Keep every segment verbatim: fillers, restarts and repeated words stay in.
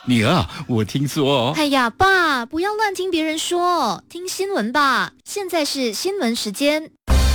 女儿，我听说…… 哎呀，爸，不要乱听别人说，听新闻吧。现在是新闻时间。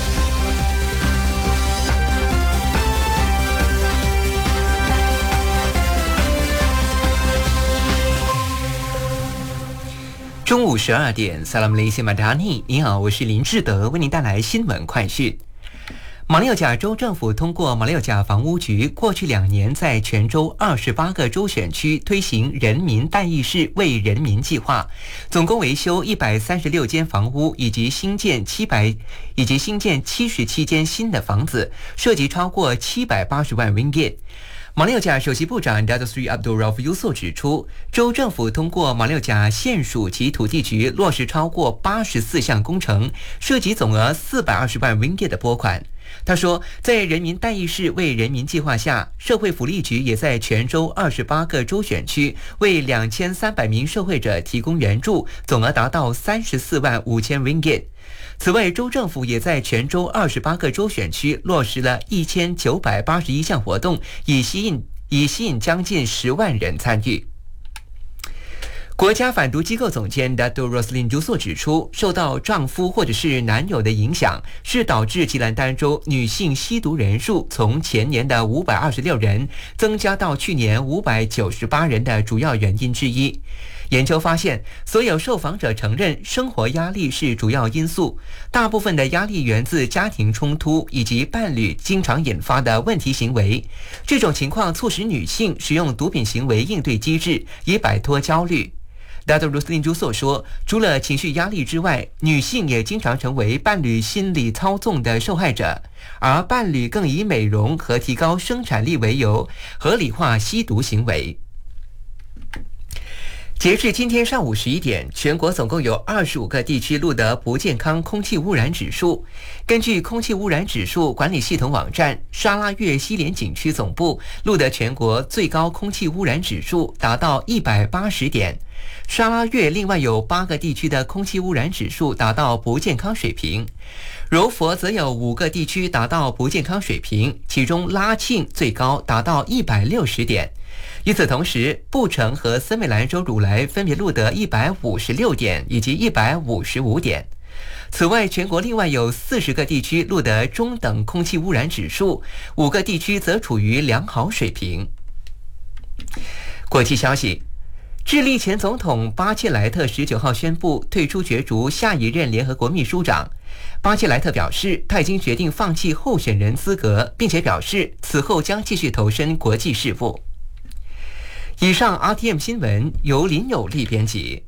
中午十二点 Salam Malaysia Madani， 你好，我是林志德，为您带来新闻快讯。马六甲州政府通过马六甲房屋局过去两年在全州二十八个州选区推行人民代议式为人民计划，总共维修一百三十六间房屋，以及新建七百以及新建七十七间新的房子，涉及超过七百八十万 ringgit。马六甲首席部长 Datuk Seri Abdul Rauf Yusof 指出，州政府通过马六甲县属及土地局落实超过八十四项工程，涉及总额四百二十万 ringgit 的拨款。他说，在人民代议式为人民计划下，社会福利局也在全州二十八个州选区为两千三百名受惠者提供援助，总额达到三十四万五千 ringgit。此外，州政府也在全州二十八个州选区落实了一千九百八十一项活动，以吸引以吸引将近十万人参与。国家反毒机构总监 Datuk Roslin Juso 指出，受到丈夫或者是男友的影响，是导致吉兰丹州女性吸毒人数从前年的五百二十六人增加到去年五百九十八人的主要原因之一。研究发现，所有受访者承认生活压力是主要因素，大部分的压力源自家庭冲突以及伴侣经常引发的问题行为。这种情况促使女性使用毒品行为应对机制，以摆脱焦虑。Datuk Roslin Juso 说，除了情绪压力之外，女性也经常成为伴侣心理操纵的受害者，而伴侣更以美容和提高生产力为由，合理化吸毒行为。截至今天上午十一点，全国总共有二十五个地区录得不健康空气污染指数。根据空气污染指数管理系统网站，沙拉越西连景区总部录得全国最高空气污染指数达到一百八十点。沙拉越另外有八个地区的空气污染指数达到不健康水平，柔佛则有五个地区达到不健康水平，其中拉庆最高达到一百六十点。与此同时，布城和森美兰州汝来分别录得一百五十六点以及一百五十五点。此外，全国另外有四十个地区录得中等空气污染指数，五个地区则处于良好水平。国际消息，智利前总统巴切莱特十九号宣布退出角逐下一任联合国秘书长。巴切莱特表示，他已经决定放弃候选人资格，并且表示此后将继续投身国际事务。以上 R T M 新闻由林有利编辑。